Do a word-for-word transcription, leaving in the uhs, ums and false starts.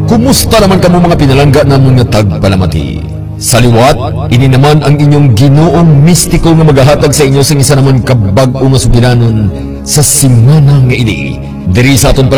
Kumusta naman kamo mga pinalangga namong nga tagpalamati? Sa liwat, ini naman ang inyong Ginoong mistiko nga magahatag sa inyo sa isa naman kabag-o nga sugilanon sa simana nga ini. Diri sa aton